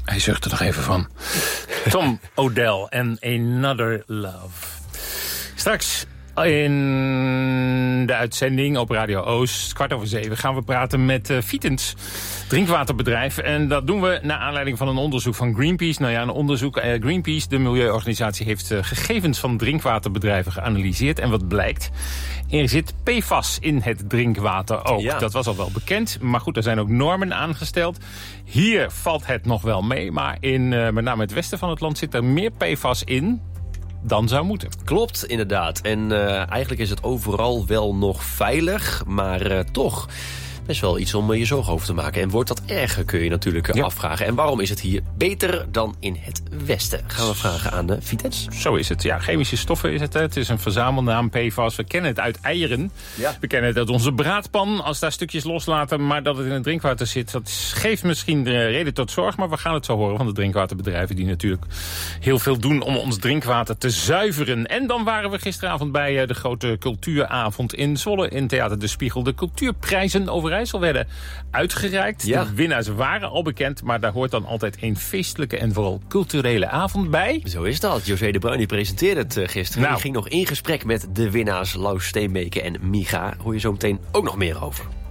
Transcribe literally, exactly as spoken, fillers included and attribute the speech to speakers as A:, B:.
A: Hij zucht er nog even van. Tom Odell en Another Love. Straks in de uitzending op Radio Oost, kwart over zeven, gaan we praten met uh, Vitens, drinkwaterbedrijf. En dat doen we naar aanleiding van een onderzoek van Greenpeace. Nou ja, een onderzoek. Uh, Greenpeace, de milieuorganisatie, heeft uh, gegevens van drinkwaterbedrijven geanalyseerd. En wat blijkt? Er zit P F A S in het drinkwater ook. Ja. Dat was al wel bekend. Maar goed, er zijn ook normen aangesteld. Hier valt het nog wel mee. Maar in uh, met name het westen van het land zit er meer P F A S in dan zou moeten.
B: Klopt, inderdaad. En uh, eigenlijk is het overal wel nog veilig, maar uh, toch best wel iets om uh, je zorgen over te maken. En wordt dat erger, kun je natuurlijk uh, ja. afvragen. En waarom is het hier beter dan in het westen? Gaan we vragen aan uh, Vitens.
A: Zo is het. Ja, chemische stoffen is het. Hè. Het is een verzamelnaam, P F A S. We kennen het uit eieren. Ja. We kennen het uit onze braadpan, als daar stukjes loslaten. Maar dat het in het drinkwater zit, dat geeft misschien de reden tot zorg. Maar we gaan het zo horen van de drinkwaterbedrijven, die natuurlijk heel veel doen om ons drinkwater te zuiveren. En dan waren we gisteravond bij uh, de grote cultuuravond in Zwolle, in Theater De Spiegel. De cultuurprijzen over Overijssel werden uitgereikt. Ja. De winnaars waren al bekend, maar daar hoort dan altijd een feestelijke en vooral culturele avond bij.
B: Zo is dat. José de Bruin die presenteerde het uh, gisteren. Nou. Die ging nog in gesprek met de winnaars Lau Steenbeke en Miga. Hoor je zo meteen ook nog meer over.